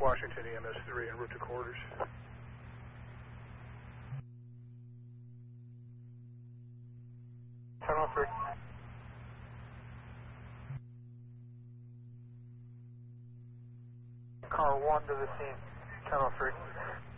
Washington EMS-3 en route to quarters. Tunnel 3. Car 1 to the scene. Tunnel 3.